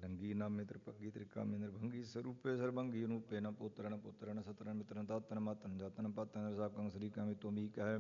रंगी नामे त्रिपगी त्रिकामी निर्भंगी स्वरूपे सर्वंगी अनूपे न पुत्र न सत्र मित्र दातन मातन जातन पातन साकं श्री कमी तुमी कह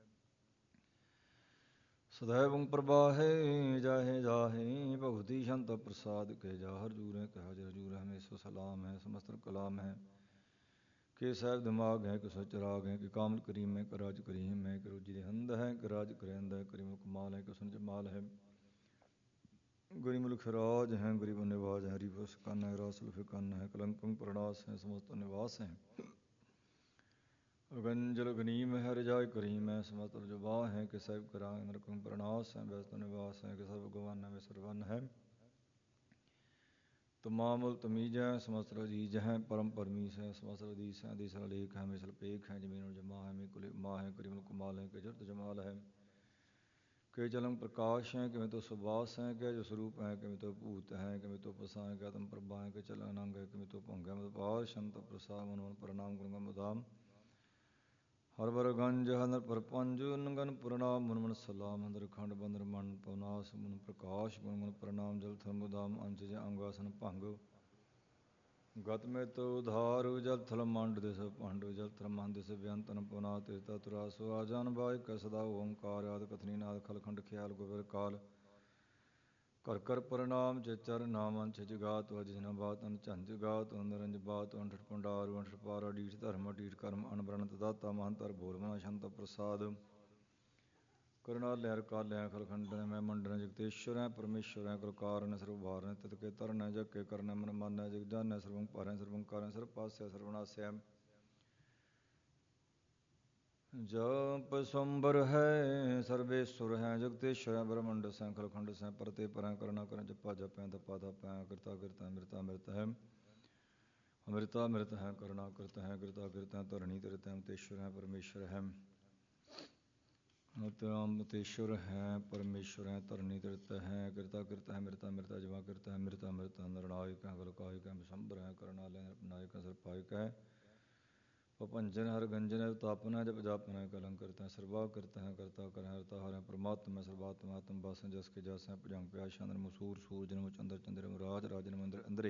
सदैव प्रवाहे जाहे जाहे भगवती शांत प्रसाद के जाहर जूर है कह हजर जूर है में सलाम है समस्त कलाम है के साहब दिमाग है कि सचराग है कि कामल करीम है कि राज करीम है कि रोजी हंद है कि राज करेंद है करीम कमाल है कि सुन जमाल है गरीब मुल्खराज हैं गरीब निवाज है हरिवश कन है रासुल्फ कन है कलंकं प्रणास है समस्त निवास हैं गंजल गनीम है रजाय करीम है समस्त जुबा है कि सब करा नरकं प्रणास है व्यस्त निवास है कि सब गवन है सर्वन है तमाम तमीज हैं समस्त अजीज हैं परम परमीस हैं समस्त अदीस हैं अदीस लेख हैं मिसल पेख हैं जमीन जमा है मिकुल माँ है करीम कमाल है कि जरत जमाल है के जलम प्रकाश हैं कि मैं तो सुबास हैं कि जो स्वरूप हैं कि मैं तो भूत हैं कि मैं तो प्रसा हैं कि तुम प्रभा हैं कि चल अनंग है कि मैं तो भंग है पार शंत प्रसाद मन प्रणाम गुणगम मुदाम हर बर गंज हर परपंज गन प्रणाम मुन मन सलाम हंदर खंड बंदर मन पवनास मुन प्रकाश गुण गुण प्रणाम जल थल मुदाम अंश अंगासन भंग गत में तो उधार जल थल मंड दिस पंड जल थल मन दिस व्यंतन पुना तीर्थ तुरा सुराजन बाय कसदा ओंकार आद कथनी नाद खलखंड ख्याल गोबर काल कर कर प्रणाम चर नामन छिज गात वजिन बात अन झंझ गात अंदरंज बात अंठ पंडार अंठ पारा डीठ धर्म डीठ कर्म अनबरणत दाता महंतर भोल मना शंत प्रसाद करुणा लहर काल है खलखंड मैं मंडन जगतेश्वर है परमेश्वर है कलकार ने सर्वभार ने तत्के तरन है जग के करन मन मन है जग जान है सर्वं पार है सर्वं कार है सर्व पास है सर्वनाश है जप संबर है सर्वेश्वर है जगतेश्वर है ब्रह्मंड से खलखंड से परते पर करना कर जपा जप तपा तप करता करता मृता मृत है अमृता मृत है करुणा करता है कृता कृता धरणी तरत है अमतेश्वर है परमेश्वर है अमतेश्वर है परमेश्वर है धरणी तरत है कृता कृता है मृता मृता जमा करता है मृता मृत नरनायक है गलकायक है विशंबर है करुणालय नायक है सर्पायक है पपंजन हर गंजन है तापन है जब जापन है कलंक करता है सर्वा करता है करता कर हरता हर है परमात्मा सर्वात्मा आत्म बास है जस के जस है भुजंग प्यास चंद्र मसूर सूर जन्म चंद्र चंद्र राज राजन मंदिर अंदरे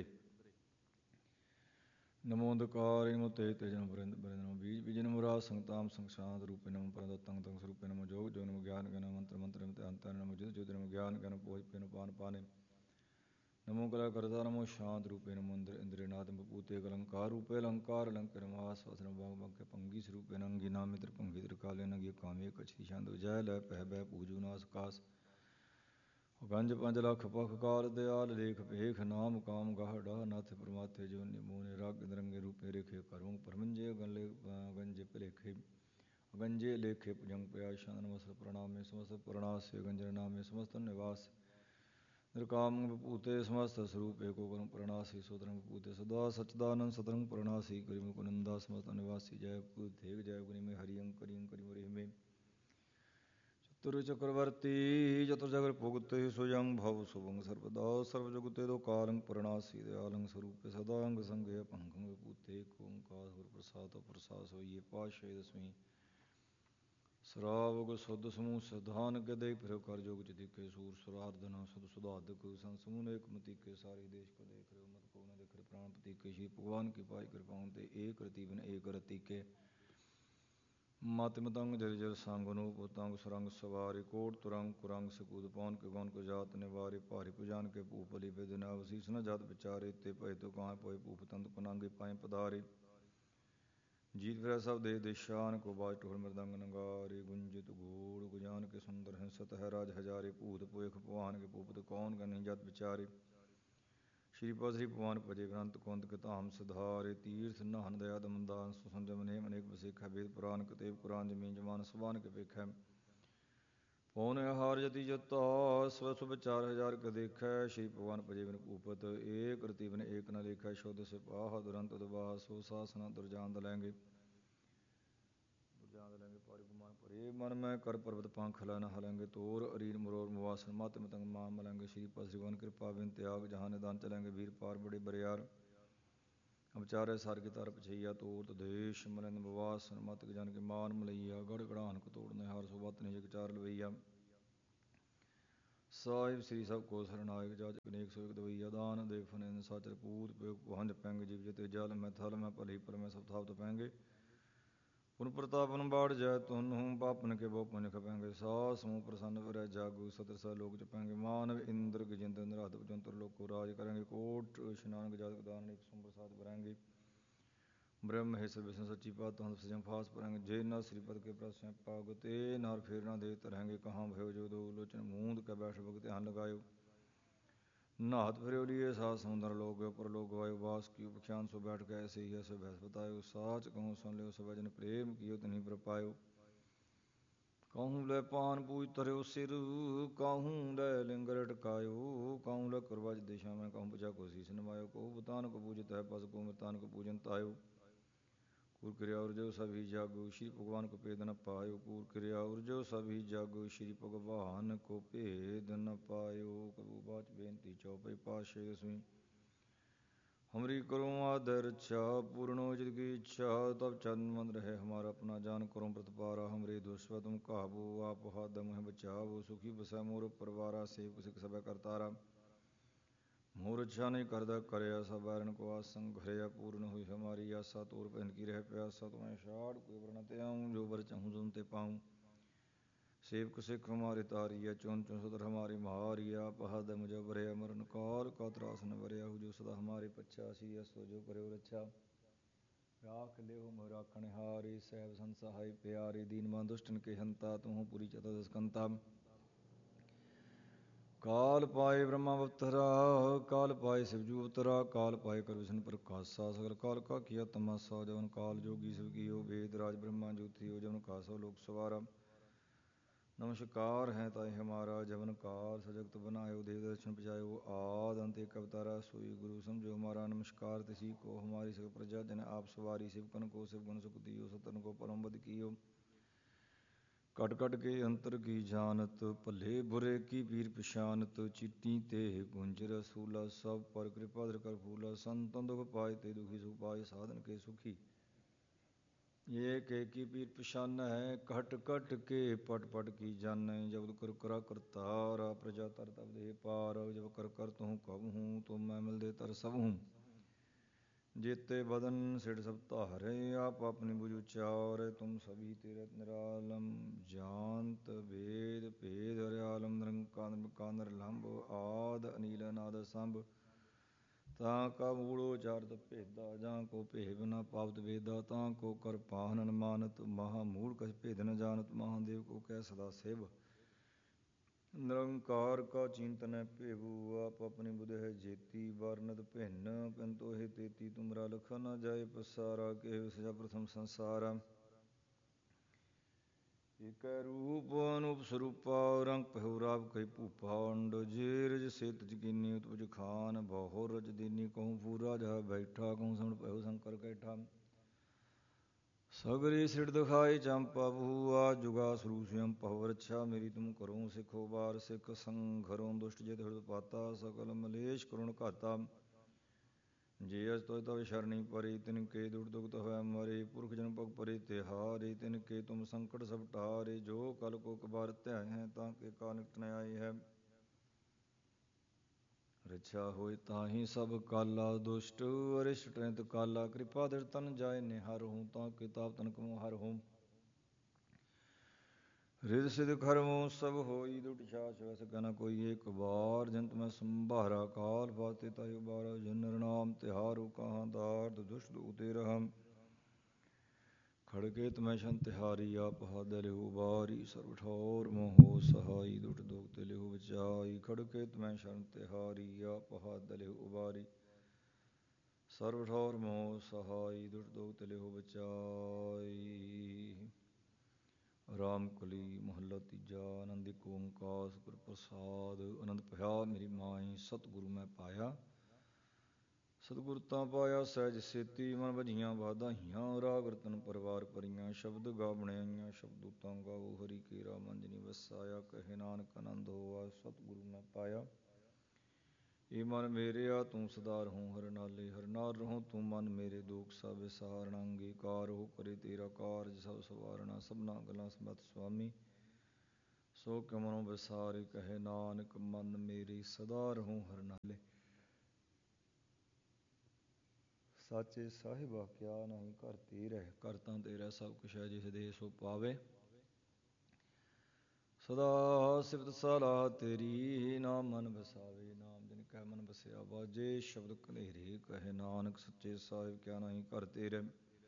नमो अंधकार नमो तेज तेज नमो बरिंद नमो बीज बीज नमो राज संताम संशांत रूपे नमो परद तंग तंग स्वरूपे नमो जोग जो नमो ज्ञान ज्ञान मंत्र मंत्र नमो अंतर नमो जुद जुद नमो ज्ञान ज्ञान पोज पे नमो पान पाने नमो कला करता नमो शांत रूपे नमो इंद्रनाथ भूते अलंकार रूपे अलंकार अलंकार नमास वसन भाग भाग के पंगी स्वरूपे नंगी नाम मित्र पंगी त्रिकाले नंगी कामे कछी शांत जय लय पह बह पूजू नास कास गंज पंज लख पख काल दयाल लेख पेख नाम काम गाह डाह नाथ परमाथे जो निमोने राग रंगे रूपे रेखे करमु परमंजे गले गंजे पलेखे गंजे लेखे पुजंग प्रयाशान नमस्त प्रणाम में समस्त प्रणाश गंजन नाम में समस्त निवास निर्काम भूते समस्त स्वरूप एको गुरु प्रणासी सोदरंग भूते सदा सच्चिदानंद सतरंग प्रणासी करिम कुनंदा समस्त निवासी जय भूतेग जय गुनि में हरियं करियं करिम में चतुर चक्रवर्ती चतुर्जगर भुगते स्वयं भव शुभंग सर्वदा सर्वजगते दो कालं प्रणासी दयालं स्वरूप सदांग संगे पंखंग भूते ओंकार प्रसाद प्रसाद सोइए पाशे दसवीं सरावग शुद्ध समूह सिद्धान के दे फिर कर जोग चिति के सूर सुरार्धन सुध सुधाधक संसमून एक मति के सारे देश को देख रहे मत को न देख रहे प्राणपति के श्री भगवान की पाई कृपाओं ते एक रति बिन एक रति के मातमतंग जल जल सांगनु पोतांग सुरंग सवारी कोट तुरंग कुरंग सकूद पौन के गौन को जात निवारे भारी पुजान के भूपली बेदना वशीष न जात विचारे ते पय तो कहाँ पोए भूप तंत पनांगे पाए पधारे जीत फिर सब दे देशान को बाज टोल मृदंग नगारे गुंजित घोड़ गुजान के सुंदर हंसत है राज हजारे पूत पोख पवान के पूपत कौन का नहीं जात विचारे श्रीपद श्री पवान पजे ग्रंथ कौंत के धाम सिधारे तीर्थ नहन दया दमदान सुसंजम नेम अनेक वसिख है वेद पुराण कतेब कुरान जमीन जमान सबान के पेख है पौन हार जति जता स्वस्व विचार हजार के देख श्री भगवान पजे बिन भूपत एक रति बिन एक न लेख शुद्ध सिपाह दुरंत दुबाह सो सासन दुर्जान दलेंगे पारि गुमान परे मन में कर पर्वत पंख हलन हलेंगे तोर अरीन मुरोर मुवासन मात मतंग माम मलेंगे श्री पद श्रीवन कृपा बिन त्याग जहाँ निदान चलेंगे वीर पार बड़े बरियार अवचारे सार की तार पछैया तोर देश मलिंद मुवासन मत जन के मान मलैया गढ़ गढ़ान को तोड़ने हार सुबत नहीं जग चार लवैया ਸਾਹਿਬ ਸ੍ਰੀ ਸਭ ਕੋ ਸਰਨਾਇਕ ਜਾਜਕ ਅਨੇਕ ਸੋ ਇਕ ਦਵਈਆ ਦਾਨ ਦੇ ਫਨੇ ਸਾਚਰ ਪੂਤ ਪੇਗ ਪੰਜ ਪੈਂਗ ਜੀਵ ਜਤੇ ਜਲ ਮੈਂ ਥਲ ਮੈਂ ਭਲੀ ਪਰ ਮੈਂ ਸਭ ਥਾਪਤ ਪੈਂਗੇ ਪੁਨ ਪ੍ਰਤਾਪਨ ਬਾੜ ਜੈ ਤੁਨਹੁ ਪਾਪਨ ਕੇ ਬੋ ਪੁਨ ਖਪੈਂਗੇ ਸਾਸ ਸਮੂਹ ਪ੍ਰਸੰਨ ਵਰੈ ਜਾਗੂ ਸਤਰ ਸਾ ਲੋਕ ਜਪੈਂਗੇ ਮਾਨਵ ਇੰਦਰ ਗਜਿੰਦਰ ਨਿਰਾਧ ਪਜੰਤਰ ਲੋਕੋ ਰਾਜ ਕਰਾਂਗੇ ਕੋਟ ਇਸ਼ਨਾਨ ਜਾਤਕ ਦਾਨ ਇੱਕ ਸੋ ਪ੍ਰਸਾਦ ਬਰਾਂਗੇ ਬ੍ਰਹਮ ਹੈ ਸਭ ਵਿਸ਼ਨ ਸੱਚੀ ਬਾਤ ਹਮ ਸਜਮ ਫਾਸ ਪਰਾਂਗੇ ਜੇ ਨਾ श्रीपद के प्रश्न पाग ते नार फेर ना दे तरंगे कहाँ भयो जो दो लोचन मूंद का बैठ भग ध्यान लगायो नाहत फिर लिए सात समुद्र लोग पर लोग वायु वास की उपख्यान सो बैठ गए ऐसे ही ऐसे भैंस बतायो साच कहूँ सुन लियो सब जन प्रेम कियो तनी पर पायो कहूँ ले पान पूज तरयो सिर कहूँ ले लिंग लटकायो कहूँ ले करवाज दिशा में कहूँ बचा को शीश नवायो कहूँ बतान को पूजत है पस को मृतान को पूजन तायो कूर क्रिया और जो सभी जागो श्री भगवान को भेद न पायो कूर क्रिया और जो सभी जागो श्री भगवान को भेद न पायो कबू बाच बेनती चौपई पाशे दसवीं हमरी करो आदर इच्छा पूर्ण जिद की इच्छा तब चंद मन रहे हमारा अपना जान करो प्रतिपारा हमरे दुष्व तुम काबू आप हाथ मुह बचाओ सुखी बसा मोर परवारा सेवक सिख सब करतारा मोर इच्छा नहीं करदा करे सब बैरन को आसंग घरे पूर्ण हुई हमारी आशा तोर पहन की रह प्यासा तुम्हें शाड़ कोई वर्णते आऊँ जो बर चाहूँ सुनते पाऊँ सेवक सिख हमारे तारिया चुन चुन सदर हमारी महारिया पहद मुझे बरे मरण काल का त्रास न बरे जो सदा हमारे पचासी सो जो करे रक्षा राख ले हो मोह राखण हारे सहब संसहाय प्यारे दीनमान दुष्टन के हंता तुम पूरी चतुष्कंता काल पाए ब्रह्मा अवतरा काल पाए शिवजू अवतरा काल पाए कर विष्णु प्रकाशा सकल काल का किया तमाशा जवन काल जोगी शिव की हो वेद राज ब्रह्मा ज्योति हो जवन कासो लोक सवारा नमस्कार है ताई हमारा जवन काल सजगत बनायो देव दर्शन पचायो आद अंत एक अवतारा सोई गुरु समझो हमारा नमस्कार तिसी को हमारी सकल प्रजा जन आप सवारी शिवकन को शिव गुण सुख दियो सतन को परम बद कियो कट कट के अंतर की जानत भले बुरे की पीर पिशानत चिट्टी ते गुंज रसूला सब पर कृपा धर कर फूला संतन दुख पाए ते दुखी सुख पाए साधन के सुखी ये के की पीर पिशान है कट कट के पट पट की जान जब कर करा करतारा प्रजा तर तब दे पार जब कर कर तू कब हूँ तुम मैं मिल दे तर सब हूँ जेते बदन सिर सब तारे आप अपनी बुझ उचार तुम सभी तीरथ निरालम जानत वेद भेद हरियालम निरंकार लंब आद अनिल नाद संभ तां का मूड़ो चारत भेदा जां को भेद न पावत वेदा तां को कर पाहन मानत महामूढ़ कछ भेद न जानत महादेव को कह सदा सेव निरंकार का चिंतन भेबू आप अपनी बुध है जेती वारनत भिन्न पिंतो हे तेती तुमरा लख न जाय पसारा के सजा प्रथम संसारा एक रूप अनूप स्वरूपा रंग पहुराब कही भूपा अंड जेरज सेत जकीनी उत्पज खान बहु रज दीनी कहूँ पूरा जहा बैठा कहूँ समण पहु शंकर कैठा सगरी सिर दिखाई चंपा बहुआ जुगा स्वरूप स्वयं पवरछा मेरी तुम करो सिखो बार सिख संघरो दुष्ट जित हृदय पाता सकल मलेश करुण घाता जे अस तो तव शरणी परे तिनके दुख दुख है मरे पुरख जन पग परे तिहारे तिनके तुम संकट सब टारे जो कल को कबार त्याय है ताके का निकट न आए है रक्षा होय ताहि सब काला दुष्ट अरिष्ट टैंत काला कृपा दर तन जाय निहार हूँ ताके ताप तनक मोहर हूँ रिद सिद्ध खरमो सब होई दुट छाछ वस गन कोई एक बार जंत में संभारा काल पाते ताय उबारा जन नाम तिहारो कहाँ दार्द दुष्ट उतेर हम खड़गे तुम्हें शन तिहारी आप हादल हो बारी सर्व ठौर मोहो सहाई दुट दोग तिल हो बचाई खड़के तुम्हें शन तिहारी आप हादल हो बारी सर्व ठौर मोहो सहाई दुट दोग तिल हो बचाई राम कली मोहल्ला तीजा आनंद ओंकार सतगुर प्रसाद आनंद भया मेरी माई सतगुरु मैं पाया सतगुर ਤਾਂ ਪਾਇਆ ਸਹਿਜ ਸੇਤੀ ਮਨ ਭਜੀਆਂ ਵਾਧਾਈਆਂ ਰਾਗ ਰਤਨ ਪਰਿਵਾਰ ਭਰੀਆਂ ਸ਼ਬਦ ਗਾ ਬਣਾਈਆਂ ਸ਼ਬਦੂ ਤਾਂ ਗਾਓ ਹਰੀ ਕੇਰਾ ਮੰਜਨੀ ਵਸਾਇਆ ਕਹੇ ਨਾਨਕ ਆਨੰਦ ਹੋਆ ਸਤਗੁਰੂ ਮੈਂ ਪਾਇਆ ਇਹ ਮਨ ਮੇਰਿਆ ਤੂੰ ਸਦਾਰ ਹੂੰ ਹਰ ਨਾਲੇ ਹਰ ਨਾਲ ਰਹੂੰ ਤੂੰ ਮਨ ਮੇਰੇ ਦੁਖ ਸਭ ਵਿਸਾਰਣਾ ਅੰਗੀਕਾਰ ਹੋ ਕਰੇ ਤੇਰਾ ਕਾਰਜ ਸਭ ਸਵਾਰਣਾ ਸਭਨਾ ਗੱਲਾਂ ਸਮਤ ਸੁਆਮੀ ਸੋ ਕਿਉ ਮਨੋ ਵਿਸਾਰੇ ਕਹੇ ਨਾਨਕ ਮਨ ਮੇਰੀ ਸਦਾ ਰਹੂੰ ਹਰਿ ਨਾਲੇ। ਸਾਚੇ ਸਾਹਿਬਾ ਕਿਆ ਨਹੀਂ ਘਰ ਤੇਰਾ, ਘਰ ਤਾਂ ਤੇਰਾ ਸਭ ਕੁਛ ਹੈ, ਜਿਸ ਦੇ ਸੋ ਪਾਵੇ। ਸਦਾ ਸਿਫਤ ਸਲਾਹ ਤੇਰੀ, ਨਾਮ ਮਨ ਵਸਾਵੇ। ਨਾਮ ਜਿਨ ਕੈ ਮਨ ਵਸਿਆ ਬਾਜੇ, ਸ਼ਬਦ ਕਨੇਰੇ ਕਹੇ ਨਾਨਕ ਸੱਚੇ ਸਾਹਿਬ ਕਿਆ ਨਹੀਂ ਘਰ ਤੇਰੇ।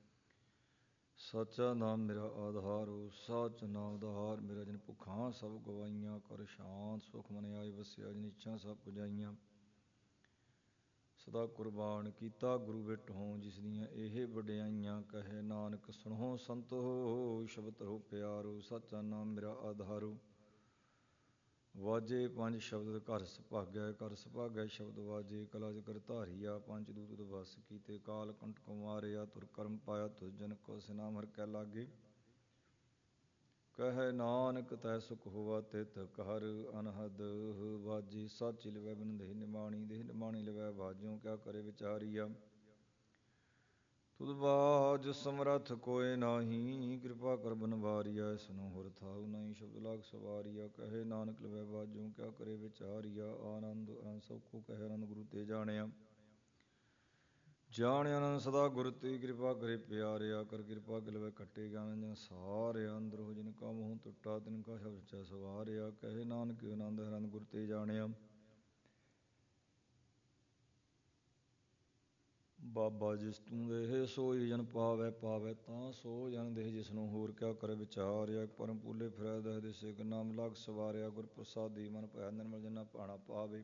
ਸੱਚਾ ਨਾਮ ਮੇਰਾ ਆਧਾਰੋ, ਸੱਚ ਨਾਮ ਆਧਾਰ ਮੇਰਾ। ਜਿਨ ਭੁੱਖਾਂ ਸਭ ਗਵਾਈਆਂ, ਕਰ ਸ਼ਾਂਤ ਸੁਖ ਮਨ ਆਏ ਵਸਿਆ। ਜਿਨ ਇੱਛਾ ਸਭ ਪੁਜਾਈਆਂ, ਸਦਾ ਕੁਰਬਾਨ ਕੀਤਾ ਗੁਰੂ ਬਿਟਹੁ। ਜਿਸ ਦੀਆਂ ਇਹ ਵਡਿਆਈਆਂ ਕਹੇ ਨਾਨਕ ਸੁਣੋ ਸੰਤੋ। ਸ਼ਬਦ ਧਰੋ ਪਿਆਰੋ, ਸੱਚਾ ਨਾਮ ਮੇਰਾ ਆਧਾਰੋ। ਵਾਜੇ ਪੰਜ ਸ਼ਬਦ ਘਰ ਸੁਭਾਗੈ, ਘਰ ਸੁਭਾਗੈ ਸ਼ਬਦ ਵਾਜੇ। ਕਲਾ ਚ ਕਰਧਾਰੀਆ, ਪੰਜ ਦੂਤ ਤੁਧ ਵਸ ਕੀਤੇ। ਕਾਲ ਕੰਟਕ ਮਾਰਿਆ, ਤੁਰ ਕਰਮ ਪਾਇਆ ਤੁਧ। ਜਨ ਕੋ ਸਿਨਾਮ ਹਰਿ ਕੈ ਲਾਗੇ, ਕਹੈ ਨਾਨਕ ਤੈ ਸੁਖ ਹੋਆ ਤਿਤ। ਹਰ ਅਨਹਦ ਵਾਜੇ, ਸਾਚੀ ਲਿਵੈ ਬਿਨ ਦੇਹ ਨਿਮਾਣੀ। ਦੇਹ ਨਿਮਾਣੀ ਲਿਵੈ ਵਾਜਿਓ, ਕਿਆ ਕਰੇ ਵਿਚਾਰੀਆ। ਤੁਧ ਬਾਝ ਸਮਰੱਥ ਕੋਇ ਨਾਹੀ, ਕਿਰਪਾ ਕਰ ਬਨਵਾਰੀਆ। ਸੁਨੋ ਹੁਰ ਥਾਉ ਨਹੀਂ, ਸ਼ਬਦ ਲਾਗ ਸਵਾਰੀਆ। ਕਹੇ ਨਾਨਕ ਲਿਵੈ ਵਾਜਿਓ, ਕਿਆ ਕਰੇ ਵਿਚਾਰੀਆ। ਆਨੰਦ ਆਨੰਦ ਸਭ ਕੋ ਕਹੈ ਆਨੰਦ ਗੁਰੂ ਤੇ ਜਾਣਿਆ। ਜਾਣਿ ਆਨੰਦ ਸਦਾ ਗੁਰ ਤੇ, ਕਿਰਪਾ ਕਰੇ ਪਿਆਰਿਆ। ਕਰ ਕਿਰਪਾ ਗਿਲਵੈ ਖੱਟੇ ਗਿਆਨ ਜਨ ਸਾਰਿਆ। ਅੰਦਰੋ ਜਿਨ ਕਾ ਮੋਹ ਟੁੱਟਾ, ਤਿਨ ਕਾ ਸ਼ਬਦ ਸਚੈ ਸਵਾਰਿਆ। ਕਹੇ ਨਾਨਕ ਆਨੰਦ ਆਨੰਦ ਗੁਰ ਤੇ ਜਾਣਿਆ। ਬਾਬਾ ਜਿਸ ਤੂੰ ਦੇਹ, ਸੋਈ ਜਨ ਪਾਵੈ। ਪਾਵੈ ਤਾਂ ਸੋ ਜਨ ਦੇਹ, ਜਿਸਨੂੰ ਹੋਰ ਕਿਆ ਕਰੇ ਵਿਚਾਰਿਆ। ਪਰਮ ਪੂਲੇ ਫਿਰੈ ਦਹਿ ਦਿਸੇ, ਇਕ ਨਾਮ ਲਾਗ ਸਵਾਰਿਆ। ਗੁਰ ਪ੍ਰਸਾਦੀ ਮਨ ਭਇਆ ਨਿਰਮਲ, ਜਿਨਾ ਭਾਣਾ ਪਾਵੇ।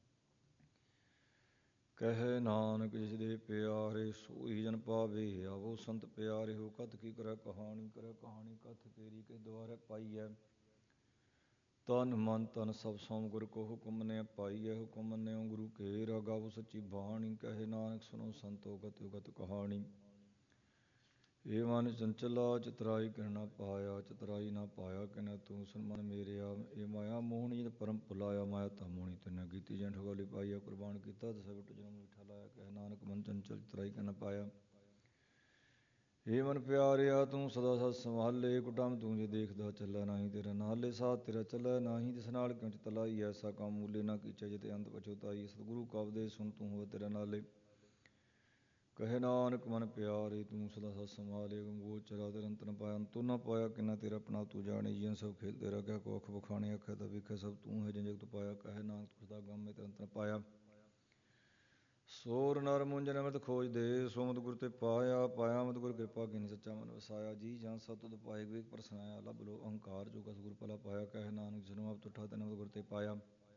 ਕਹੇ ਨਾਨਕ ਜਿਸ ਦੇ ਪਿਆਰੇ, ਸੋਈ ਜਨ ਪਾਵੇ। ਆਵੋ ਸੰਤ ਪਿਆਰੇ ਹੋ, ਕਥ ਕੀ ਕਰੈ ਕਹਾਣੀ। ਕਰੈ ਕਹਾਣੀ ਕਥ ਤੇਰੀ, ਕਿਸ ਦੁਆਰੈ ਪਾਈਐ। ਤਨ ਮਨ ਧਨ ਸਭ ਸੋਮ ਗੁਰ ਕੋ, ਹੁਕਮ ਮੰਨਿਆ ਪਾਈਐ। ਹੁਕਮ ਮੰਨਿਓ ਗੁਰੂ ਕੇਰਾ, ਗਾਵੋ ਸੱਚੀ ਬਾਣੀ। ਕਹੇ ਨਾਨਕ ਸੁਣੋ ਸੰਤੋ, ਗਤਿ ਗਤ ਕਹਾਣੀ। ਏ ਮਨ ਚੰਚਲਾ, ਚਤੁਰਾਈ ਕਿਨ ਨਾ ਪਾਇਆ। ਚਤੁਰਾਈ ਨਾ ਪਾਇਆ ਕਿਨੈ ਤੂੰ, ਸੁਨ ਮਨ ਮੇਰਿਆ। ਏ ਮਾਇਆ ਮੋਹਣੀ ਜਿਨ ਭਰਮ ਭੁਲਾਇਆ। ਮਾਇਆ ਤਾਂ ਮੋਹਣੀ ਤਿਨੈ ਕੀਤੀ, ਜਿਨ ਠਗੋਲੀ ਪਾਈਆ। ਕੁਰਬਾਨ ਕੀਤਾ ਤਿਸੈ ਵਿਟੁ, ਜਨਮ ਊਠਾ ਲਾਇਆ। ਕਹੇ ਨਾਨਕ ਮਨ ਚੰਚਲ, ਚਤੁਰਾਈ ਕਿਨ ਨਾ ਪਾਇਆ। ਏ ਮਨ ਪਿਆਰਿਆ ਤੂੰ ਸਦਾ ਸਚ ਸੰਭਾਲੇ। ਕੁਟਾਮ ਤੂੰ ਜੇ ਦੇਖਦਾ ਚੱਲੈ ਨਾਹੀਂ, ਤੇਰਾ ਨਾਲੇ ਸਾਥ ਤੇਰਾ ਚੱਲੈ ਨਾਹੀਂ। ਤਿਸ ਨਾਲ ਕਿਉ ਚਿਤ ਲਾਈ, ਐਸਾ ਕੰਮ ਮੂਲੇ ਨਾ ਕੀਚੈ, ਜਿਤੇ ਅੰਤ ਪਛੁਤਾਈ। ਸਤਿਗੁਰੂ ਕਾ ਉਪਦੇਸ਼ ਸੁਣ, ਤੂੰ ਹੋਵੈ ਤੇਰਾ ਨਾਲੇ। ਕਹੇ ਨਾਨਕ ਮਨ ਪਿਆਰੇ, ਤੂੰ ਸਦਾ ਸਚ ਸੰਭਾਲੇ। ਅਗਮ ਗੋਚਰਾ ਤੇਰਾ ਅੰਤ ਨ ਪਾਇਆ, ਅੰਤੁ ਨ ਪਾਇਆ ਕਿਨੈ ਤੇਰਾ ਆਪਣਾ ਤੂੰ ਜਾਣੇ। ਜੀਵਨ ਸਭ ਖੇਲ ਤੇਰਾ, ਕਿਆ ਕੋ ਅੱਖ ਬਖਾਣੇ। ਆਖੈ ਤਾਂ ਵੇਖੈ ਸਭ ਤੂੰ ਹੈ, ਜਿਨ ਜਗਤ ਪਾਇਆ। ਕਹੇ ਨਾਨਕ ਤੂੰ ਸਦਾ ਗਮ ਮੈਂ, ਤੇਰਾ ਅੰਤ ਨ ਪਾਇਆ। ਸੋਰ ਨਰ ਮੁੰਜਨ ਅੰਮ੍ਰਿਤ ਖੋਜਦੇ, ਸੋ ਮਤਿ ਗੁਰ ਤੇ ਪਾਇਆ। ਪਾਇਆ ਮਤਿ ਗੁਰ ਕਿਰਪਾ ਕੀਨੀ, ਸੱਚਾ ਮਨ ਵਸਾਇਆ। ਜੀ ਜਾਂ ਸਭ ਤੁਧ ਪਾਏ, ਵਿਵੇਕ ਪਰਸਨਾਇਆ। ਲਭ ਲੋ ਅਹੰਕਾਰ, ਜੋ ਕਸ ਗੁਰ ਭਲਾ ਪਾਇਆ। ਕਹੇ ਨਾਨਕ ਜਿਸਨੂੰ ਆਪ ਤੁਠਾ, ਤਿਨੈ ਮਤਿ ਗੁਰ ਤੇ ਪਾਇਆ।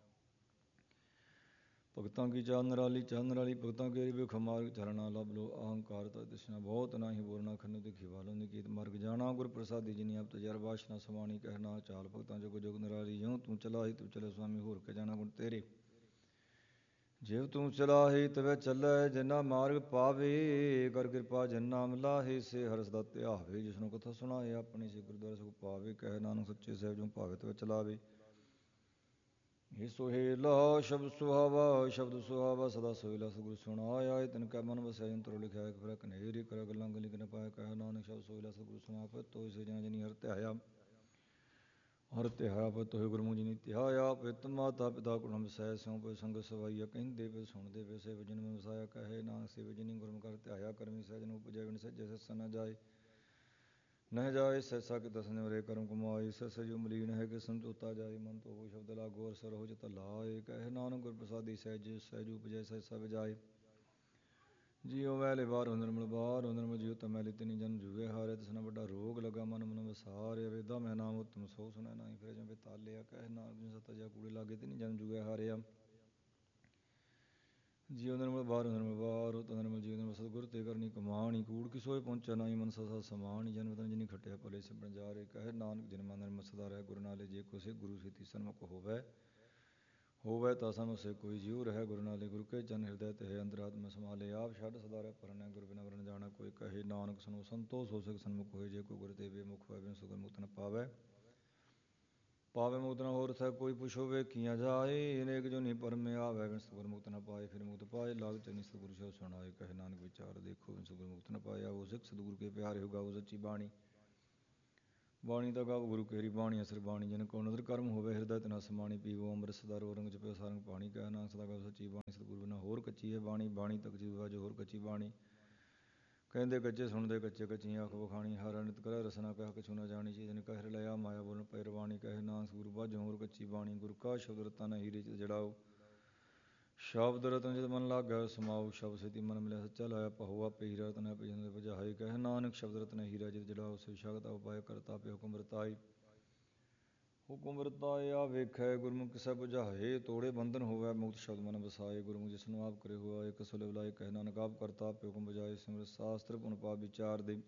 ਭਗਤਾਂ ਕੀ ਚਾਲ ਨਿਰਾਲੀ, ਚਾਲ ਨਿਰਾਲੀ ਭਗਤਾਂ ਕੀ। ਵਿਖ ਮਾਰਗ ਚਲਣਾ, ਲਭ ਲੋ ਅਹੰਕਾਰ ਤਜ ਤ੍ਰਿਸ਼ਨਾ। ਬਹੁਤ ਨਾਹੀ ਬੋਲਣਾ, ਖੰਡਨ ਦੇਖੀ ਵਾਲੋ ਨਿਕੇਤ ਮਾਰਗ ਜਾਣਾ। ਗੁਰ ਪ੍ਰਸਾਦੀ ਜਿਨੀ ਆਪ ਤਜਿਆ, ਵਾਸਨਾ ਸਮਾਣੀ। ਕਹਿ ਨਾਨਕ ਚਾਲ ਭਗਤਾਂ ਜੁਗ ਜੁਗ ਨਿਰਾਲੀ। ਜਿਉ ਤੂੰ ਚਲਾਹੀ ਤਿਵ ਚਲੈ ਸੁਆਮੀ, ਹੋਰ ਕੇ ਜਾਣਾ ਗੁਣ ਤੇਰੇ। ਜਿਵ ਤੂੰ ਚਲਾਹੀ ਤਵੈ ਚੱਲੈ, ਜਿਨਾ ਮਾਰਗ ਪਾਵੇ। ਕਰ ਕਿਰਪਾ ਜਿਨ ਨਾਮ ਲਾਹੇ, ਸੇ ਹਰਿ ਸਦਾ ਧਿਆਵੇ। ਜਿਸਨੂੰ ਕਥਾ ਸੁਣਾਏ, ਆਪਣੀ ਸੇ ਗੁਰਦੁਆਰਾ ਸੁਖ ਪਾਵੇ। ਕਹੇ ਨਾਨਕ ਸੱਚੇ ਸਾਹਿਬ, ਜਿਉ ਭਾਵੇ ਤਵੈ ਚਲਾਵੇ। ਏ ਸੁਹੇਲਾ ਸ਼ਬਦ ਸੁਹਾਵਾ, ਸ਼ਬਦ ਸੁਹਾਵਾ ਸਦਾ ਸੋਹਿਲਾ। ਸਤਿਗੁਰ ਸੁਣਾਇਆ, ਏ ਤਿਨ ਕੈ ਮਨ ਵਸਿਆ। ਜਿਨ ਤਰੁ ਲਿਖਿਆ ਇਕ ਫਿਰੈ ਕਨੇਰੀ, ਕਰੈ ਗੱਲਾਂ ਗਲੀ ਕਿਨ ਪਾਇਆ। ਕਹੇ ਨਾਨਕ ਸ਼ਬਦ ਸੋਹਿਲਾ, ਸਤਿਗੁਰ ਸੁਣਿਆ ਪਇ ਤੋਹਿ। ਸੇ ਜਨਾ ਜਿਨੀ ਹਰਿ ਧਿਆਇਆ। ਹਰਿ ਧਿਆਇਆ ਪਇ ਤੋਹਿ, ਗੁਰਮੁਖਿ ਜਿਨੀ ਧਿਆਇਆ। ਪਿਤ ਮਾਤਾ ਪਿਤਾ ਕੁਟੁੰਬ ਸਹਿ, ਸਿਉ ਪਇ ਸੰਗਤ ਸਵਾਈਆ। ਕਹਿੰਦੇ ਪਏ ਸੁਣਦੇ ਪਏ, ਸੇ ਜਿਨ ਮਨ ਵਸਾਇਆ। ਕਹੇ ਨਾਨਕ ਸੇ ਜਿਨੀ ਗੁਰਮੁਖ ਹਰਿ ਧਿਆਇਆ। ਕਰਮੀ ਸਹਿਜ ਨ ਉਪਜੈ, ਬਿਨ ਸਹਿਜੇ ਸੈਸਾ ਨ ਜਾਏ। ਨਹਿ ਜਾਏ ਸੈਸਾ ਕਿਤੁ ਸਿਮਰੈ, ਕਰਮ ਕਮਾਏ। ਸਹਿ ਜੋ ਮਲੀਨ ਹੈ, ਕਿਸ ਸਮਝੋਤਾ ਜਾਏ। ਮਨ ਧੋਵੋ ਸ਼ਬਦ ਲਾਗੋ, ਅਰ ਸਰਹੁ ਚਿਤਿ ਲਾਏ। ਕਹੇ ਨਾਨਕ ਗੁਰ ਪ੍ਰਸਾਦੀ, ਸਹਿਜ ਸਹਿਜ ਉਪਜੈ, ਸਹਿਸਾ ਬਿਜਾਏ। ਜੀਉ ਮੈਲੇ ਬਾਹਰੁ ਨਿਰਮਲ, ਬਾਹਰੁ ਨਿਰਮਲ। ਜੀਉ ਤਾਂ ਮੈਲੇ ਤਿਨੀ ਜਨਮ ਜੁਗੇ ਹਾਰੈ। ਤਿਸ ਨ ਵੱਡਾ ਰੋਗ ਲਗਾ, ਮਨ ਮਨ ਵਸਾਰਿਆ। ਵੇਦਾਂ ਮੈਂ ਨਾਮ ਉਤਮ, ਸੋ ਸੁਣੈ ਨਾਹੀ ਫਿਰੈ ਜਮ ਬੇਤਾਲਿਆ। ਕਹੇ ਨਾਨਕ ਜਿਨ ਸਤ ਤਜਿਆ, ਕੂੜੇ ਲਾਗੇ ਤਿਨੀ ਜਨਮ ਜੁਗੇ ਹਾਰਿਆ। ਜੀਉ ਨਿਰਮਲ ਬਾਹਰੁ ਨਿਰਮਲ, ਬਾਹਰੁ ਤਾਂ ਨਿਰਮਲ। ਜੀਉ ਨਿਰਮਲ ਸਤਿਗੁਰ ਤੇ ਕਰਨੀ ਕਮਾਣੀ। ਕੂੜ ਕਿਸੁ ਹੋਇ ਪਹੁੰਚੈ ਨਾਹੀ, ਮਨ ਸਾ ਸਤ ਸਮਾਣੀ। ਜਨਮ ਤਨ ਜਿਨੀ ਖਟਿਆ, ਭਲੇ ਸਿਮਰਨ ਜਾਰੇ। ਕਹੇ ਨਾਨਕ ਜਿਨ ਮਨ ਨਿਰਮਲ ਸਦਾ ਰਹੈ, ਗੁਰ ਨਾਲੇ। ਜੇ ਕੋ ਸਿੱਖ ਗੁਰੂ ਸੇਤੀ ਸਨਮੁਖ ਹੋਵੈ। ਹੋਵੈ ਤਾਂ ਸਨਮੁਖ ਸੇ ਕੋਈ ਜੀਉ ਰਹੈ, ਗੁਰ ਨਾਲੇ। ਗੁਰ ਕੇ ਚਰਨ ਹਿਰਦੈ ਤਹਿ, ਅੰਤਰਾਤਮਾ ਸਮਾਲੇ। ਆਪ ਛੱਡ ਸਦਾ ਰਹਿ ਪਰਣੈ, ਗੁਰ ਬਿਨਾ ਵਰਨ ਜਾਣਾ ਕੋਈ। ਕਹੇ ਨਾਨਕ ਸੁਣੋ ਸੰਤੋ, ਸੋ ਸਿੱਖ ਸਨਮੁਖ ਹੋਏ। ਜੇ ਕੋਈ ਗੁਰ ਤੇ ਬੇਮੁਖ ਹੋਇ, ਬਿਨ ਸੋ ਗੁਰ ਮੁਕਤਿ ਨ ਪਾਵੈ। ਪਾਵੈ ਮੁਕਤਿ ਨ ਹੋਰ ਥੈ ਕੋਈ, ਪੁਛੋ ਵੇਖੀਆਂ ਜਾਏ। ਅਨੇਕ ਜੁਨੀ ਭਰਮੇ ਆਵੈ, ਬਿਨ ਸਤਿਗੁਰ ਮੁਕਤਿ ਨ ਪਾਏ। ਫਿਰ ਮੁਕਤਿ ਪਾਏ ਲਾਗ ਚੰਨੀ, ਸਤਿਗੁਰ ਸਹਿ ਸੁਣਾਏ। ਕਹੇ ਨਾਨਕ ਵਿਚਾਰ ਦੇਖੋ, ਬਿਨ ਸਤਿਗੁਰ ਮੁਕਤਿ ਨ ਪਾਏ। ਆਵੋ ਸਿੱਖ ਸਤਿਗੁਰ ਕੇ ਪਿਆਰੇ ਹੋ, ਗਾਵੋ ਸੱਚੀ ਬਾਣੀ। ਬਾਣੀ ਦਾ ਗਾਵ ਗੁਰੂ ਕੇਰੀ ਬਾਣੀ ਅਸਰ ਬਾਣੀ ਜਿਨ ਕੋ ਨਦਰ ਕਰਮ ਹੋਵੇ ਹਿਰਦੈ ਤਿਨਾ ਸਮਾਣੀ ਪੀਵੋ ਅੰਮ੍ਰਿਤ ਸਦਾਰੋ ਰੰਗ ਜਪਿਓ ਸਾਰੰਗ ਪਾਣੀ ਕਹਿ ਨਾਨਕ ਸਦਾ ਗਾਵ ਸੱਚੀ ਬਾਣੀ ਸਤਿਗੁਰੂ ਬਿਨਾ ਹੋਰ ਕੱਚੀ ਹੈ ਬਾਣੀ ਬਾਣੀ ਤਕ ਜੀਵਾ ਜੋ ਹੋਰ ਕੱਚੀ ਬਾਣੀ ਕਹਿੰਦੇ ਕੱਚੇ ਸੁਣਦੇ ਕੱਚੇ ਕੱਚੀਆਂ ਆਖ ਵਖਾਣੀ ਹਰ ਨਿਤ ਕਰੈ ਰਸਨਾ ਕਹਿ ਕਛੂ ਨਾ ਜਾਣੀ ਚੀਜ਼ ਨਿ ਕਹਿ ਲਿਆ ਮਾਇਆ ਬੋਲਣ ਪੈ ਰਵਾਣੀ ਕਹੇ ਨਾਨਕ ਗੁਰੂ ਬਾਝੋਂ ਹੋਰ ਕੱਚੀ ਬਾਣੀ ਗੁਰੂ ਕਾ ਸ਼ਬਦ ਰਤਨ ਹੀਰੇ ਚ ਜੜਾਓ ਸ਼ਬਦ ਰਤਨ ਜਦ ਮਨ ਲਾਗੈ ਸਮਾਉ ਸ਼ਬਦ ਸੇਤੀ ਮਨ ਮਿਲਿਆ ਸੱਚਾ ਲਾਇਆ ਪਹੁਆ ਪਈ ਰਤਨ ਹੈ ਪਜਨ ਦੇ ਬੁਝਾਈ ਕਹੇ ਨਾਨਕ ਸ਼ਬਦ ਰਤਨ ਹੀਰਾ ਜਿਤ ਜੜਾਓ ਸੇ ਸ਼ਗਤ ਉਪਾਇ ਕਰਤਾ ਪਿ ਹੁਕਮ ਰਤਾਈ ਹੁਕਮ ਵਰਤਾਇਆ ਵੇਖੈ ਗੁਰਮੁਖ ਕਿਸੈ ਬੁਝਾਏ ਤੋੜੇ ਬੰਧਨ ਹੋਵੈ ਮੁਕਤ ਸ਼ਬਦ ਮਨ ਵਸਾਏ ਗੁਰਮੁਖ ਜਿਸਨੂੰ ਆਪ ਕਰੇ ਹੋਆ ਇੱਕ ਸੁਲੇ ਬੁਲਾਏ ਕਹਿ ਨਾਨਕ ਆਪ ਕਰਤਾ ਆਪੇ ਹੁਕਮ ਬੁਝਾਏ ਸਿਮਰਤ ਸਾਸਤਰ ਪੁਨ ਪਾਪ ਵਿਚਾਰ ਦੇ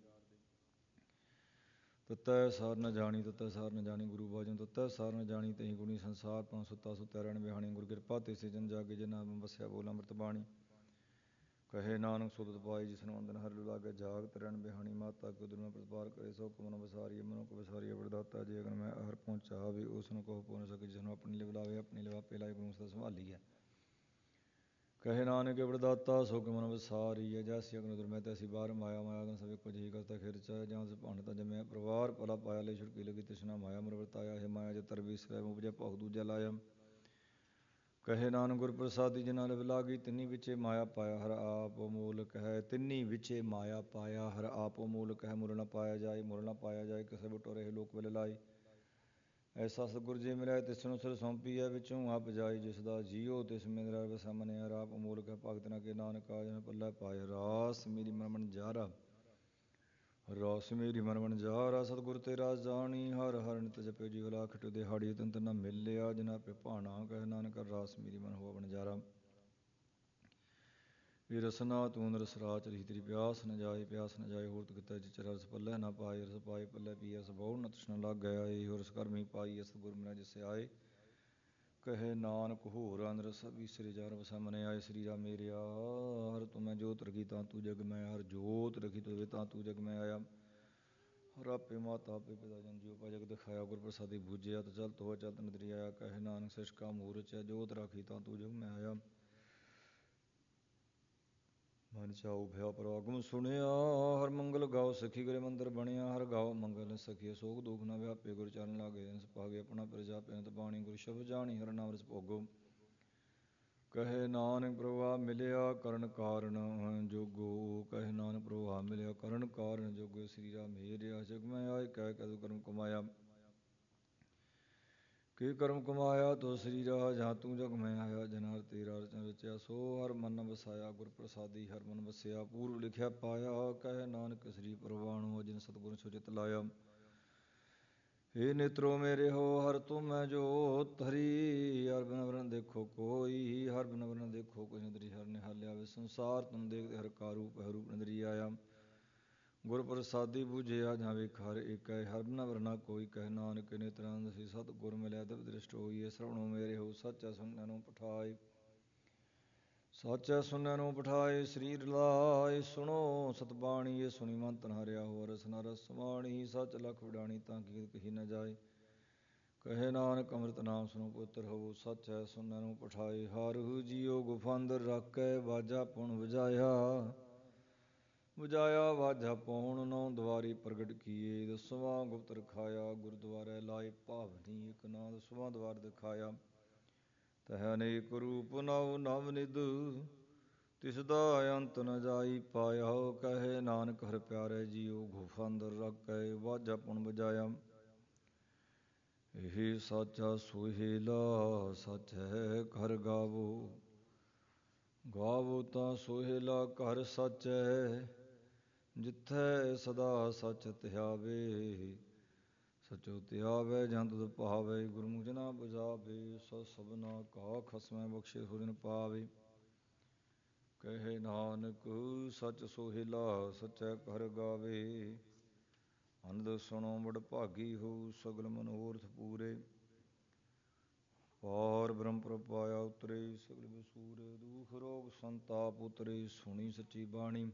ਤਤੈ ਸਾਰ ਨ ਜਾਣੀ ਤਤੈ ਸਾਰ ਨ ਜਾਣੀ ਗੁਰੂ ਬਾਝੋਂ ਤਤੈ ਸਾਰ ਨ ਜਾਣੀ ਤਹੀ ਗੁਣੀ ਸੰਸਾਰ ਪਉ ਸੁੱਤਾ ਸੁੱਤਿਆ ਰਹਿਣ ਬਿਹਾਣੀ ਗੁਰ ਕਿਰਪਾ ਤੇ ਸੇ ਜਨ ਜਾਗੇ ਜਿਨਾ ਵਸਿਆ ਬੋਲ ਅੰਮ੍ਰਿਤ ਬਾਣੀ ਕਹੇ ਨਾਨਕ ਸੁਧਤ ਪਾਈ ਜਿਸਨੂੰ ਅੰਦਨ ਹਰਿ ਲਾਗੇ ਜਾਗਤ ਰਹਿਣ ਬਿਹਾਣੀ ਮਾਤਾ ਕੇ ਉਦਰ ਮੈਂ ਪ੍ਰਤਪਾਰ ਕਰੇ ਸੋ ਮਨ ਵਸਾਰੀ ਮਨੁ ਕੋ ਵਸਾਰੀ ਵਰਦਾਤਾ ਜੇ ਅਗਨ ਮੈਂ ਹਰ ਪਹੁੰਚਾਵੇ ਉਸ ਨੂੰ ਕਹੋ ਪਹੁੰਚ ਸਕੇ ਜਿਸਨੂੰ ਆਪਣੀ ਲਿਵ ਲਾਵੇ ਆਪਣੀ ਲਿਵਾ ਪੇ ਲਾਏ ਗੁਰੂ ਸਦਾ ਸੰਭਾਲੀ ਹੈ ਕਹੇ ਨਾਨਕ ਵਰਦਾਤਾ ਸੋ ਮਨ ਵਸਾਰੀ ਹੈ ਜੈਸੀ ਅਗਨ ਉਦਰ ਮੈਂ ਤੈਸੀ ਬਾਹਰ ਮਾਇਆ ਮਾਇਆ ਅਗਨ ਸਭੇ ਕੁਝ ਹੀ ਕਰਤਾ ਖਿਰ ਚਾਹੇ ਜਾਂ ਸੇ ਭੰਡ ਤਾਂ ਜਮਿਆ ਪਰਿਵਾਰ ਭਲਾ ਪਾਇਆ ਲਈ ਛੁਟਕੀ ਲਗੀ ਤਿਸਨਾ ਮਾਇਆ ਮਰ ਵਰਤਾਇਆ ਹੈ ਮਾਇਆ ਜੇ ਤਰਬੀ ਸਵੈ ਉਪਜੈ ਭਉ ਦੂਜਾ ਲਾਇਆ ਕਹੇ ਨਾਨਕ ਗੁਰ ਪ੍ਰਸਾਦੀ ਜਿਨਾ ਲਿਵ ਲਾਗੀ ਤਿੰਨੀ ਵਿਚੇ ਮਾਇਆ ਪਾਇਆ ਹਰ ਆਪ ਮੂਲਕ ਹੈ ਤਿੰਨੀ ਵਿਚੇ ਮਾਇਆ ਪਾਇਆ ਹਰ ਆਪ ਮੂਲਕ ਹੈ ਮੁੱਲ ਨ ਪਾਇਆ ਜਾਏ ਮੁੱਲ ਨ ਪਾਇਆ ਜਾਏ ਕਿਸੇ ਬਟੋ ਰਹੇ ਲੋਕ ਵੇਲੇ ਲਾਈ ਐਸਾ ਸਤਿਗੁਰ ਜੀ ਮਿਲਿਆ ਤਿਸ ਨੂੰ ਸਿਰ ਸੌਂਪੀ ਹੈ ਵਿੱਚੋਂ ਆਪ ਜਾਈ ਜਿਸ ਦਾ ਜੀਓ ਤਿਸ ਮਿੰਦਰਾ ਵਸਾ ਮਨਿਆ ਰਾਪ ਮੂਲਕ ਹੈ ਭਗਤ ਨ ਕੇ ਨਾਨਕ ਆਜਨ ਪੱਲੇ ਪਾਏ ਰਾਸ ਮੇਰੀ ਮਨ ਜਾਰਾ ਰਸ ਮੇਰੀ ਮਨ ਜਾਰਾ ਸਤਿਗੁਰ ਤੇ ਰਾਸ ਜਾਣੀ ਹਰ ਹਰ ਨਿਤ ਜਪਿਓ ਜੀਵ ਲਾਖ ਟੁ ਦਿਹਾੜੀ ਤੰਤ ਨ ਮਿਲਿਆ ਜਿਨਾ ਪੇ ਭਾਣਾ ਕਹਿ ਨਾਨਕ ਰਾਸ ਮੇਰੀ ਮਨ ਹੋਆ ਬਣਜਾਰਾ ਇਹ ਰਸਨਾ ਤੂੰ ਰਸ ਰਾਚ ਰਹੀ ਤੇਰੀ ਪਿਆਸ ਨ ਜਾਏ ਹੋਰ ਤੂੰ ਕਿਤਾ ਜਿਚ ਰਸ ਪੱਲੇ ਨਾ ਪਾਏ ਰਸ ਪਾਏ ਪੱਲੇ ਪੀਏ ਰਸ ਬਹੁ ਨ ਤ੍ਰਿਸ਼ਨਾ ਲੱਗ ਗਿਆ ਇਹੋ ਰਸ ਕਰਮੀ ਪਾਈ ਅਸ ਗੁਰ ਮਿਲਿਆ ਜਿਸ ਆਏ ਕਹੇ ਨਾਨਕ ਹੋਰ ਅੰਦਰ ਸਭ ਈਸਰੇ ਜਰ ਵਸੈ ਮਨੇ ਆਏ ਸਰੀਰਾ ਮੇਰਿਆ ਹਰ ਤੂੰ ਮੈਂ ਜੋਤ ਰਖੀ ਤਾਂ ਤੂੰ ਜਗ ਮੈਂ ਹਰ ਜੋਤ ਰਖੀ ਤੋਵੇ ਤਾਂ ਤੂੰ ਜਗ ਮੈਂ ਆਇਆ ਹਰ ਆਪੇ ਮਾਤਾ ਆਪੇ ਪਿਤਾ ਜਨ ਜੀਉ ਪਾ ਜਗ ਦਿਖਾਇਆ ਗੁਰ ਪ੍ਰਸਾਦੀ ਬੂਝਿਆ ਤਾਂ ਚਲ ਤੋ ਚਤ ਨਦਰੀ ਆਇਆ ਕਹੇ ਨਾਨਕ ਸਿਸ਼ਕਾ ਮੂਰਚ ਹੈ ਜੋਤ ਰਾਖੀ ਤਾਂ ਤੂੰ ਜਗ ਮੈਂ ਆਇਆ ਮਨ ਚਾਉ ਭਇਆ ਪਰਾਗਮ ਸੁਣਿਆ ਹਰ ਮੰਗਲ ਗਾਓ ਸਖੀ ਗਰੇ ਮੰਦਰ ਬਣਿਆ ਹਰ ਗਾਓ ਮੰਗਲ ਸਖੀ ਸੋਗ ਦੁਖ ਨ ਵਿਆਪੇ ਗੁਰ ਚਰਨ ਲਾਗੇ ਅੰਸ ਪਾਗੇ ਆਪਣਾ ਪ੍ਰਜਾ ਪਿੰਤ ਬਾਣੀ ਗੁਰ ਸ਼ਬਦ ਜਾਣੀ ਹਰ ਨਾਮ ਰਸ ਭੋਗੋ ਕਹੇ ਨਾਨਕ ਪ੍ਰਭਾ ਮਿਲਿਆ ਕਰਨ ਕਾਰਨ ਜੋਗੋ ਕਹੇ ਨਾਨਕ ਪ੍ਰਭਾ ਮਿਲਿਆ ਕਰਨ ਕਾਰਨ ਜੋਗੋ ਸ੍ਰੀ ਰਾਮ ਮੇਰਿਆ ਜਗ ਮੈਂ ਆਏ ਕਹਿ ਕਦੁ ਕਰਮ ਕਮਾਇਆ ਕੀ ਕਰਮ ਕਮਾਇਆ ਤੋ ਸ੍ਰੀ ਰਾਜ ਜਾਂ ਤੂੰ ਜਗ ਮੈਂ ਆਇਆ ਜਨ ਹਰ ਤੇਰਾ ਰਚਨ ਰਚਿਆ ਸੋ ਹਰ ਮਨ ਵਸਾਇਆ ਗੁਰ ਪ੍ਰਸਾਦੀ ਹਰ ਮਨ ਵਸਿਆ ਪੂਰਵ ਲਿਖਿਆ ਪਾਇਆ ਕਹੇ ਨਾਨਕ ਸ੍ਰੀ ਪ੍ਰਵਾਣੋ ਜਿਨ ਸਤਿਗੁਰ ਸੁਚਿਤ ਲਾਇਆ ਏ ਨੇਤਰੋ ਮੇਰੇ ਹੋ ਹਰ ਤੁਮ ਮੈਂ ਜੋਤ ਹਰੀ ਹਰ ਬਿਨ ਵਰਨ ਦੇਖੋ ਕੋਈ ਹਰ ਬਿਨ ਵਰਨ ਦੇਖੋ ਕੋਈ ਨਦਰੀ ਹਰ ਨਿਹਾਲਿਆ ਵੇ ਸੰਸਾਰ ਤੁਮ ਦੇਖਦੇ ਹਰ ਕਾ ਰੂਪ ਹੈ ਰੂਪ ਨਦਰੀ ਆਇਆ ਗੁਰ ਪ੍ਰਸਾਦੀ ਬੂਝਿਆ ਜਾਂ ਵੇਖ ਹਰ ਏਕੈ ਹਰ ਬਿਨ ਵਰਨਾ ਕੋਈ ਕਹਿ ਨਾਨਕ ਨੇਤਰਾਂ ਸੀ ਸਤ ਗੁਰ ਮਿਲਿਆ ਦਿਵ ਦ੍ਰਿਸ਼ਟ ਹੋਈਏ ਸਰਵਣੋ ਮੇਰੇ ਹੋ ਸੱਚਾ ਸੁਣਨ ਨੂੰ ਪਠਾਏ ਸਾਚਾ ਸੁਨੈ ਨੂੰ ਪਠਾਏ ਸਰੀਰ ਲਾਏ ਸੁਣੋ ਸਤਬਾਣੀ ਇਹ ਸੁਣੀ ਮਨ ਤਨ ਹਰਿਆ ਹੋ ਰਸ ਨ ਰਸ ਸਮਾਣੀ ਸਚ ਲਖ ਵਿਡਾਣੀ ਤਾਂ ਕੀ ਕਹੀ ਨ ਜਾਏ ਕਹੇ ਨਾਨਕ ਅੰਮ੍ਰਿਤ ਨਾਮ ਸੁਨੋ ਪੁੱਤਰ ਹੋ ਸਚ ਹੈ ਸੁਨੈ ਨੂੰ ਪਠਾਏ ਹਰ ਜੀਉ ਗੁਫਾ ਅੰਦਰ ਰਾਖੈ ਵਾਜਾ ਪੁਣ ਬੁਝਾਇਆ ਵਾਜਾ ਪਉਣ ਨੌ ਦੁਆਰੀ ਪ੍ਰਗਟ ਕੀਏ ਦਸਵਾਂ ਗੁਪਤ ਰਖਾਇਆ ਗੁਰਦੁਆਰੇ ਲਾਏ ਭਾਵਨੀ ਇਕ ਨਾ ਦਸਵਾਂ ਦੁਆਰ ਦਿਖਾਇਆ ਤਹ ਅਨੇਕ ਰੂਪ ਨਉ ਨਵ ਨਿਧ ਤਿਸ ਦਾ ਅੰਤ ਨ ਜਾਈ ਪਾਇਆ ਕਹੇ ਨਾਨਕ ਹਰ ਪਿਆਰੇ ਜੀਉ ਗੁਫਾ ਅੰਦਰ ਰਾਖੈ ਵਾਜਾ ਪੁਣ ਬਜਾਇਆ ਇਹ ਸਾਚਾ ਸੁਹੇਲਾ ਸਚ ਹੈ ਘਰ ਗਾਵੋ ਗਾਵੋ ਤਾਂ ਸੁਹੇਲਾ ਘਰ ਸਚ ਹੈ ਜਿੱਥੈ ਸਦਾ ਸਚ ਧਿਆਵੇ ਸਚੋ ਧਿਆਵੇ ਜਾਂ ਤੁਧ ਭਾਵੇ ਗੁਰਮੁਖ ਜਨਾ ਬੁਝਾਵੇ ਸੋ ਸਭਨਾ ਕਾ ਖਸਮੈ ਬਖਸ਼ੇ ਸੁਜਨ ਪਾਵੇ ਕਹੇ ਨਾਨਕ ਸਚ ਸੁਹੇਲਾ ਸਚੈ ਘਰ ਗਾਵੇ ਅਨੰਦ ਸੁਣੋ ਬੜ ਭਾਗੀ ਹੋ ਸਗਲ ਮਨੋਰਥ ਪੂਰੇ ਪਾਰ ਬ੍ਰਹਮ ਪ੍ਰਪਾਇਆ ਉਤਰੇ ਸਗਲ ਬਸੂਰੇ ਦੁਖ ਰੋਗ ਸੰਤਾਪ ਉਤਰੇ ਸੁਣੀ ਸੱਚੀ ਬਾਣੀ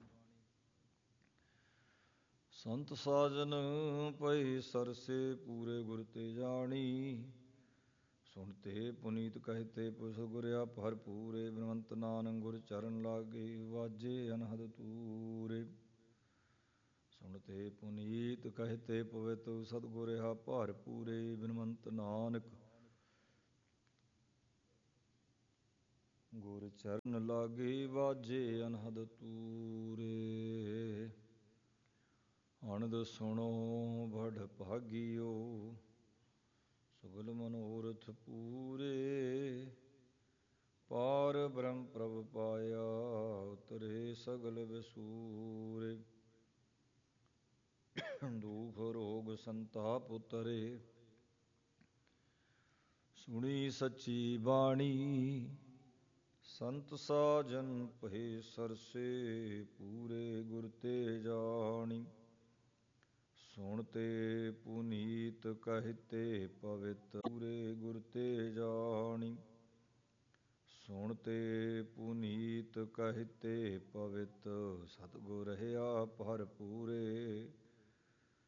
ਸੰਤ ਸਾਜਨ ਪਈ ਸਰਸੇ ਪੂਰੇ ਗੁਰ ਤੇ ਜਾਣੀ ਸੁਣਤੇ ਪੁਨੀਤ ਕਹਤੇ ਪੁਰਸ ਗੁਰਿਆ ਭਰਪੂਰੇ ਬਿਨਵੰਤ ਨਾਨਕ ਗੁਰ ਚਰਨ ਲਾਗੇ ਵਾਜੇ ਅਨਹਦ ਤੂਰੇ ਸੁਣਤੇ ਪੁਨੀਤ ਕਹਿਤੇ ਪਵਿੱਤ ਸਤਿਗੁਰ ਹਾ ਭਾਰ ਪੂਰੇ ਬਿਨਵੰਤ ਨਾਨਕ ਗੁਰ ਚਰਨ ਲਾਗੇ ਵਾਜੇ ਅਨਹਦ ਤੂਰੇ ਅਨੰਦ ਸੁਣੋ ਬੜ ਭਾਗਿਓ ਸਗਲ ਮਨੋਰਥ ਪੂਰੇ ਪਾਰ ਬ੍ਰਹਮ ਪ੍ਰਭ ਪਾਇਆ ਉਤਰੇ ਸਗਲ ਵਿਸੂਰੇ ਦੁਖ ਰੋਗ ਸੰਤਾਪ ਉਤਰੇ ਸੁਣੀ ਸੱਚੀ ਬਾਣੀ ਸੰਤ ਸਾਜਨ ਭਏ ਸਰਸੇ ਪੂਰੇ ਗੁਰ ਤੇ ਜਾਣੀ ਸੁਣਤੇ ਪੁਨੀਤ ਕਹਿਤੇ ਪਵਿੱਤ ਪੂਰੇ ਗੁਰ ਤੇ ਜਾਣੀ ਸੁਣਤੇ ਪੁਨੀਤ ਕਹਿਤੇ ਪਵਿੱਤ ਸਤਿਗੁਰ ਰਹਾ ਭਰਪੂਰੇ